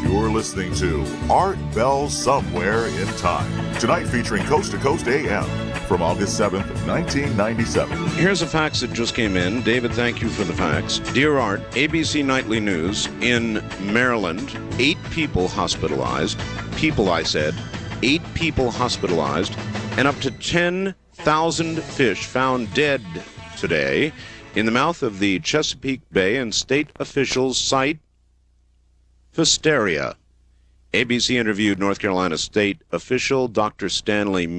You're listening to Art Bell Somewhere in Time. Tonight featuring Coast to Coast AM from August 7th, 1997. Here's a fax that just came in. David, thank you for the fax. Dear Art, ABC Nightly News. In Maryland, 8 people hospitalized. People, I said. 8 people hospitalized. And up to 10,000 fish found dead today in the mouth of the Chesapeake Bay, and state officials cite Pfiesteria. ABC interviewed North Carolina state official Dr. Stanley